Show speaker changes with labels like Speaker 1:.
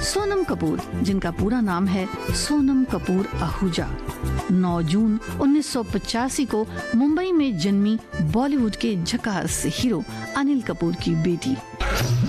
Speaker 1: सोनम कपूर, जिनका पूरा नाम है सोनम कपूर आहूजा, 9 जून 1985 को मुंबई में जन्मी बॉलीवुड के झकास हीरो अनिल कपूर की बेटी।